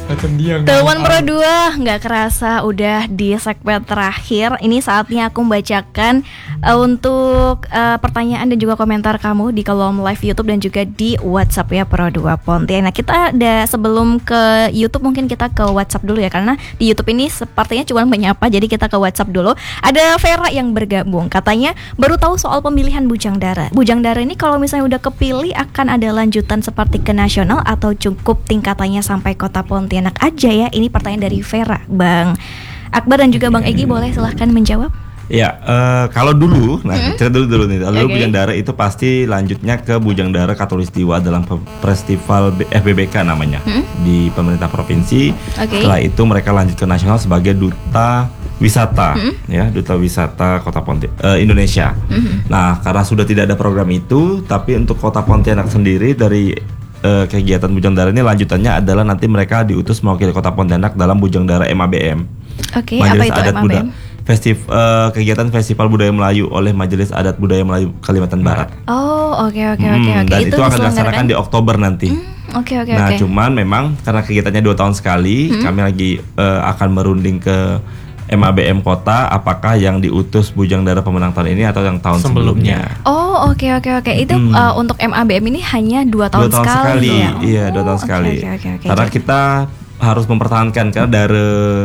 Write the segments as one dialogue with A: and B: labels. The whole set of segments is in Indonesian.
A: Teman Pro 2, nggak kerasa udah di segmen terakhir. Ini saatnya aku membacakan untuk pertanyaan dan juga komentar kamu di kolom live YouTube dan juga di WhatsApp ya Pro 2 Pontianak. Kita ada sebelum ke YouTube mungkin kita ke WhatsApp dulu ya, karena di YouTube ini sepertinya cuma menyapa, jadi kita ke WhatsApp dulu. Ada Vera yang bergabung, katanya baru tahu soal pemilihan Bujang Dara. Bujang Dara ini kalau misalnya udah kepilih akan ada lanjutan seperti ke nasional atau cukup tingkatannya sampai kota Pontianak aja ya? Ini pertanyaan dari Vera. Bang Akbar dan juga Bang Egy boleh silahkan menjawab.
B: Ya, kalau dulu, cerita dulu nih. Lalu Bujang Dara itu pasti lanjutnya ke Bujang Dara Katulistiwa dalam festival FBBK namanya di pemerintah provinsi. Setelah itu mereka lanjut ke nasional sebagai duta wisata, ya, duta wisata kota Indonesia. Nah, karena sudah tidak ada program itu, tapi untuk kota Pontianak sendiri dari kegiatan Bujang Dara ini lanjutannya adalah nanti mereka diutus mewakili kota Pontianak dalam Bujang Dara MABM.
A: Apa itu
B: Adat
A: MABM?
B: Kegiatan Festival Budaya Melayu oleh Majelis Adat Budaya Melayu Kalimantan Barat.
A: Oke.
B: Dan itu akan dilaksanakan di Oktober nanti. Nah, cuman memang karena kegiatannya 2 tahun sekali, kami lagi akan merunding ke MABM kota, apakah yang diutus Bujang Dara pemenang tahun ini atau yang tahun sebelumnya.
A: Oke. Itu untuk MABM ini hanya 2 tahun sekali ya?
B: Iya, 2 tahun sekali. Karena kita harus mempertahankan, karena dari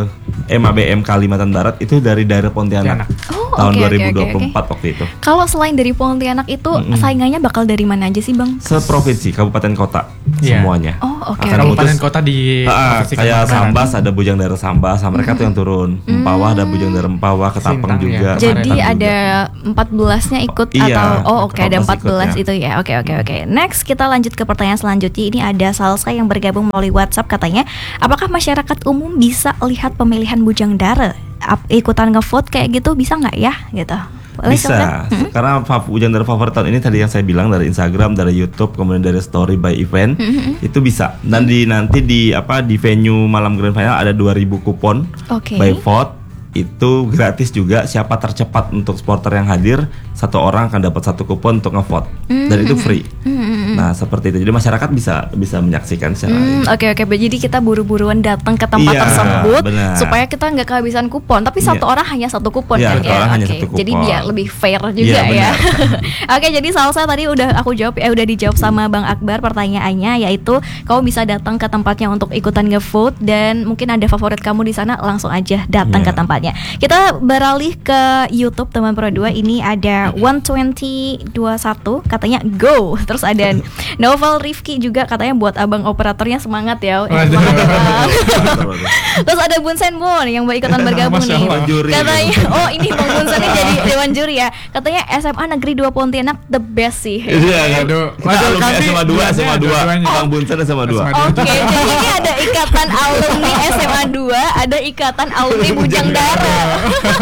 B: MABM Kalimantan Barat itu dari daerah Pontianak tahun 2024 waktu itu.
A: Kalau selain dari Pontianak itu saingannya bakal dari mana aja sih Bang?
B: Seprovinsi, kabupaten kota semuanya.
C: Kabupaten kota di
B: kayak Sambas ada Bujang Dara Sambas, mereka tuh yang turun. Mempawah ada Bujang Dara Mempawah, Ketapang juga.
A: Jadi ada 14-nya ikut atau ada 14 itu ya. Oke. Next kita lanjut ke pertanyaan selanjutnya. Ini ada Salsa yang bergabung melalui WhatsApp, katanya, apakah masyarakat umum bisa lihat pemilihan Bujang Dara? Ikutan ngevote kayak gitu bisa nggak ya gitu?
B: Bisa, karena Bujang Dara favorit tahun ini tadi yang saya bilang dari Instagram, dari YouTube, kemudian dari Story by Event, itu bisa. Dan nanti di venue malam Grand Final ada 2.000 kupon by vote. Itu gratis juga, siapa tercepat untuk supporter yang hadir, 1 orang akan dapat 1 kupon untuk ngevote, dan itu free. Nah seperti itu, jadi masyarakat bisa menyaksikan secara
A: Oke, jadi kita buru-buruan datang ke tempat tersebut,
B: benar,
A: supaya kita nggak kehabisan kupon. Tapi 1 orang hanya 1 kupon kan ya?
B: Hanya 1 kupon.
A: Jadi biar lebih fair juga ya. Oke, jadi Salsa tadi udah aku jawab, udah dijawab sama Bang Akbar pertanyaannya, yaitu kamu bisa datang ke tempatnya untuk ikutan ngevote, dan mungkin ada favorit kamu di sana, langsung aja datang ke tempatnya. Kita beralih ke YouTube teman Pro 2. Ini ada 12021 katanya go. Terus ada Novel Rifki juga katanya buat abang operatornya semangat ya. Terus ada Bun Senbon yang ikutan bergabung nih. Katanya ini Bang Bun Sen jadi dewan juri ya. Katanya SMA Negeri 2 Pontianak the best sih.
B: Iya, SMA 2. Bang Bun Sen SMA 2.
A: Oke, jadi ini ada ikatan alumni SMA 2, ada ikatan alumni Bujang Dara.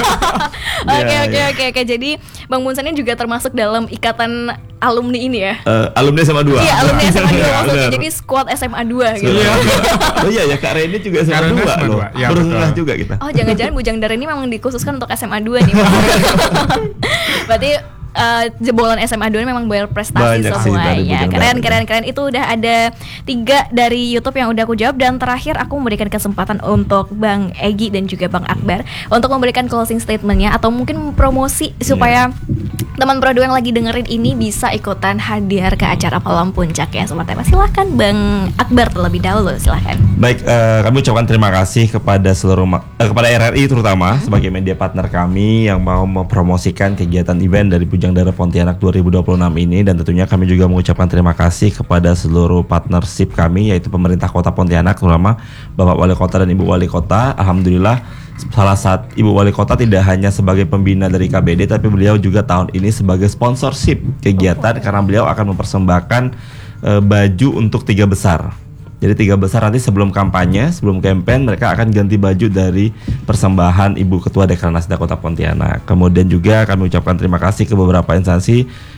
A: Oke. Jadi Bang Bun Sen juga termasuk dalam ikatan alumni ini ya.
B: Alumni SMA 2.
A: Iya, alumni SMA 2 maksudnya. Jadi squad SMA 2 gitu.
B: Iya ya, Kak Reni juga SMA 2 loh. Berusaha juga kita.
A: Oh, jangan-jangan Bujang Dara ini memang dikhususkan untuk SMA 2 nih. Berarti jebolan SMA 2 memang berprestasi semuanya. Keren. Itu udah ada 3 dari YouTube yang udah aku jawab. Dan terakhir aku memberikan kesempatan untuk Bang Egy dan juga Bang Akbar untuk memberikan closing statementnya, atau mungkin promosi supaya teman Pro 2 yang lagi dengerin ini bisa ikutan hadir ke acara Malam Puncak ya Sobat Tema. Silahkan Bang Akbar terlebih dahulu, silahkan.
B: Baik, kami ucapkan terima kasih kepada seluruh kepada RRI terutama sebagai media partner kami yang mau mempromosikan kegiatan event dari Bujang Dara Pontianak 2026 ini, dan tentunya kami juga mengucapkan terima kasih kepada seluruh partnership kami, yaitu pemerintah Kota Pontianak, terutama Bapak Wali Kota dan Ibu Wali Kota. Alhamdulillah, salah satu Ibu Wali Kota tidak hanya sebagai pembina dari KBD, tapi beliau juga tahun ini sebagai sponsorship kegiatan, karena beliau akan mempersembahkan baju untuk 3 besar. Jadi 3 besar nanti sebelum kampanye, sebelum campaign, mereka akan ganti baju dari persembahan Ibu Ketua Dekranasda Kota Pontianak. Kemudian juga kami ucapkan terima kasih ke beberapa instansi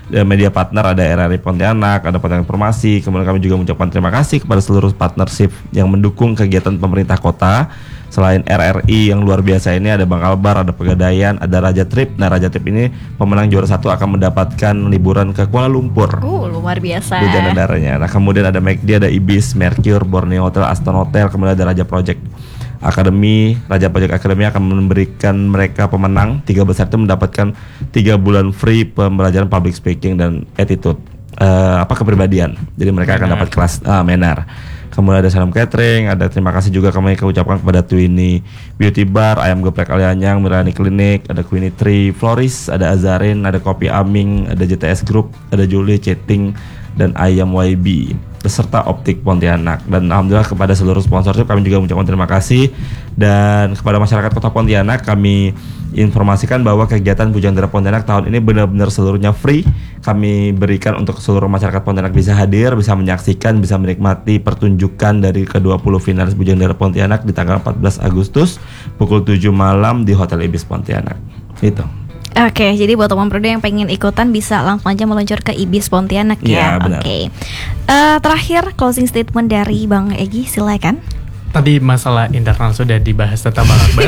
B: media partner ada RRI Pontianak, ada Pontianak Informasi. Kemudian kami juga mengucapkan terima kasih kepada seluruh partnership yang mendukung kegiatan pemerintah kota. Selain RRI yang luar biasa ini, ada Bang Albar, ada Pegadaian, ada Raja Trip. Nah, Raja Trip ini pemenang juara 1 akan mendapatkan liburan ke Kuala Lumpur.
A: Luar biasa.
B: Tujuan negaranya. Nah, kemudian ada McD, ada Ibis, Mercure, Borneo Hotel, Aston Hotel, kemudian ada Raja Project Academy. Raja Project Academy akan memberikan mereka pemenang 3 besar itu mendapatkan 3 bulan free pembelajaran public speaking dan attitude kepribadian. Jadi mereka akan dapat kelas Menar. Kemudian ada Salam Catering, ada terima kasih juga kami ucapkan kepada Twini Beauty Bar, Ayam Geprek Alianyang, Mirani Klinik, ada Queenie Tree, Floris, ada Azarin, ada Kopi Aming, ada JTS Group, ada Julie Chatting, dan Ayam YB beserta Optik Pontianak. Dan alhamdulillah kepada seluruh sponsorship kami juga mengucapkan terima kasih. Dan kepada masyarakat Kota Pontianak kami informasikan bahwa kegiatan Bujang Dara Pontianak tahun ini benar-benar seluruhnya free. Kami berikan untuk seluruh masyarakat Pontianak bisa hadir, bisa menyaksikan, bisa menikmati pertunjukan dari ke-20 finalis Bujang Dara Pontianak di tanggal 14 Agustus pukul 7 malam di Hotel Ibis Pontianak. Itu.
A: Oke, jadi buat teman Prodo yang pengen ikutan bisa langsung aja meluncur ke Ibis Pontianak ya.
B: Benar.
A: Oke. Terakhir closing statement dari Bang Egy, silakan.
C: Tadi masalah internal sudah dibahas tentang Bang Akbar.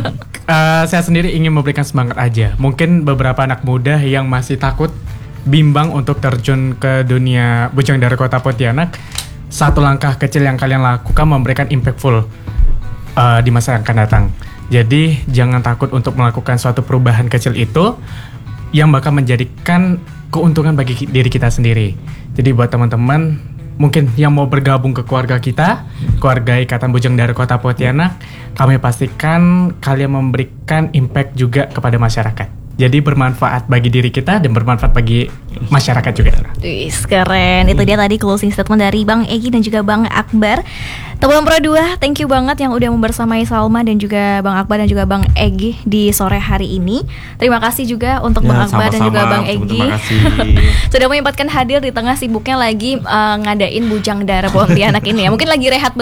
C: Saya sendiri ingin memberikan semangat aja. Mungkin beberapa anak muda yang masih takut, bimbang untuk terjun ke dunia Bujang Dara Kota Pontianak, satu langkah kecil yang kalian lakukan memberikan impactful di masa yang akan datang. Jadi jangan takut untuk melakukan suatu perubahan kecil itu yang bakal menjadikan keuntungan bagi diri kita sendiri. Jadi buat teman-teman mungkin yang mau bergabung ke keluarga kita, keluarga Ikatan Bujang Dara Kota Pontianak, kami pastikan kalian memberikan impact juga kepada masyarakat. Jadi bermanfaat bagi diri kita dan bermanfaat bagi masyarakat juga.
A: Wih, keren. Itu dia tadi closing statement dari Bang Egy dan juga Bang Akbar. Teman Pro 2, thank you banget yang udah membersamai Salma dan juga Bang Akbar dan juga Bang Egy di sore hari ini. Terima kasih juga untuk Bang Akbar dan juga Bang Egy.
B: Terima kasih.
A: Sudah menyempatkan hadir di tengah sibuknya lagi ngadain Bujang Dara Pontianak ini ya. Mungkin lagi rehat